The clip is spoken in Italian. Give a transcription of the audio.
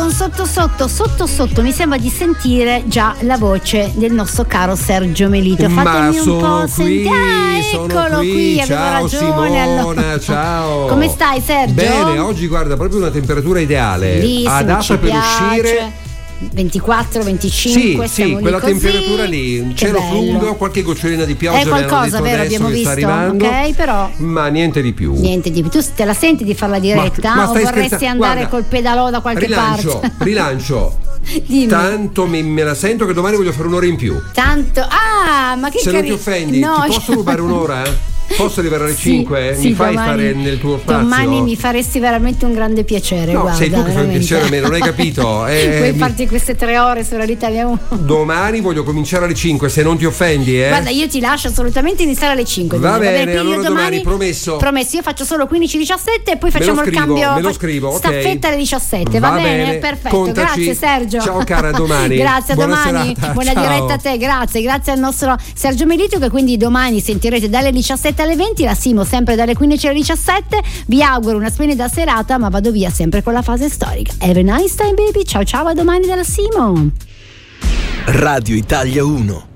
Simon, sotto mi sembra di sentire già la voce del nostro caro Sergio Melito. Fatemi un po' sentire. Eccolo qui, avevo ciao ragione. Simona, Allora. ciao. Come stai, Sergio? Bene, oggi guarda, proprio una temperatura ideale. Bellissimo, adatta ci per piace. uscire. 24, 25, sì, quella così. temperatura lì, un cielo fluido, qualche gocciolina di pioggia. È qualcosa, vero? Abbiamo visto, ok, però ma niente di più. Niente di più. Tu te la senti di fare la diretta? Ma o vorresti scherzando? andare Guarda, col pedalò da qualche parte? Rilancio. Dimmi. Tanto me la sento che domani voglio fare un'ora in più. Tanto, ma che se non ti offendi, no, ti posso rubare un'ora? Posso arrivare alle 5? Sì, Mi fai domani, stare nel tuo spazio? Domani mi faresti veramente un grande piacere. No, guarda, sei tu che fai un piacere a me, non hai capito? Vuoi farti queste 3 ore sull'Italia 1? Domani voglio cominciare alle 5, se non ti offendi, Guarda, io ti lascio assolutamente iniziare alle 5. Va bene, allora domani promesso. Promesso, io faccio solo 15-17 e poi facciamo il cambio. Me lo scrivo, ok. Staffetta alle 17, va bene? Perfetto. Contaci. Grazie Sergio. Ciao cara, domani. Grazie, a buona domani. Serata. Buona Ciao. diretta a te, grazie al nostro Sergio Melito, che quindi domani sentirete dalle 17 alle 20, la Simo sempre dalle 15 alle 17. Vi auguro una splendida serata, ma vado via sempre con la fase storica. Have a nice time, baby. Ciao a domani dalla Simo. Radio Italia 1.